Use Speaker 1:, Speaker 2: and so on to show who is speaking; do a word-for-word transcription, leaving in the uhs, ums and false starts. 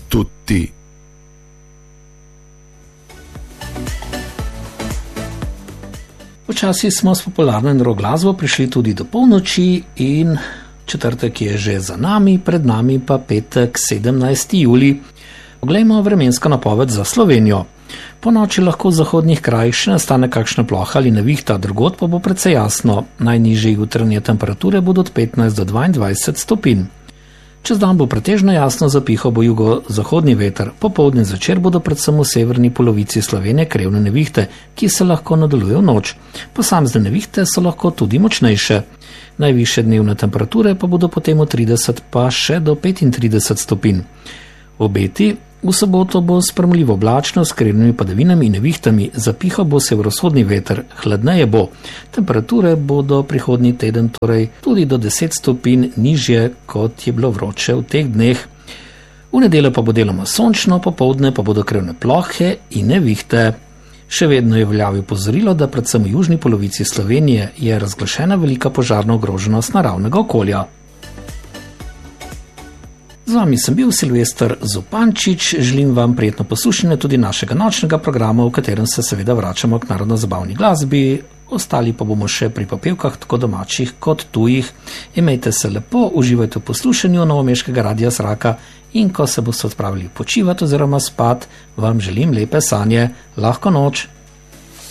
Speaker 1: tudi ti.
Speaker 2: Počasi smo s popularno in rock glasbo prišli tudi do polnoči in četrtek je že za nami, pred nami pa petek, sedemnajsti julij. Poglejmo vremensko napoved za Slovenijo. Po noči lahko v zahodnih krajih še nastane kakšna ploha ali nevihta, drugod pa bo precej jasno. Najnižje jutranje temperature bodo od petnajst do dvaindvajset stopinj. Čez dan bo pretežno jasno, zapihal bo jugo-zahodni veter, popoldne zvečer bodo predvsem v severni polovici Slovenije krevne nevihte, ki se lahko nadaljujejo v noč. Posamezne nevihte so lahko tudi močnejše. Najvišje dnevne temperature pa bodo potem od trideset pa še do petintrideset stopinj. Obeti: v soboto bo spremljivo oblačno s krevnimi padavinami in nevihtami, zapihal bo severovzhodni veter, hladneje bo. Temperature bodo prihodnji teden torej tudi do deset stopinj nižje, kot je bilo vroče v teh dneh. V nedeljo pa bo deloma sončno, popoldne pa bodo krevne plohe in nevihte. Še vedno je veljavi opozorilo, da predvsem v južni polovici Slovenije je razglašena velika požarna ogroženost naravnega okolja. Z vami sem bil Silvester Zupančič, želim vam prijetno poslušanje tudi našega nočnega programa, v katerem se seveda vračamo k narodno-zabavni glasbi, ostali pa bomo še pri popevkah tako domačih kot tujih. Imejte se lepo, uživajte v poslušanju Novomeškega radia Zraka in ko se boste odpravili počivati oziroma spat, vam želim lepe sanje. Lahko noč!